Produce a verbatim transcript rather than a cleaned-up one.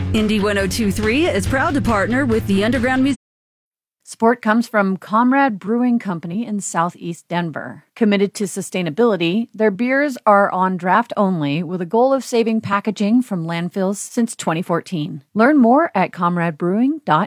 Indie one oh two point three is proud to partner with the Underground Museum. Support comes from Comrade Brewing Company in Southeast Denver. Committed to sustainability, their beers are on draft only with a goal of saving packaging from landfills since twenty fourteen. Learn more at comrade brewing dot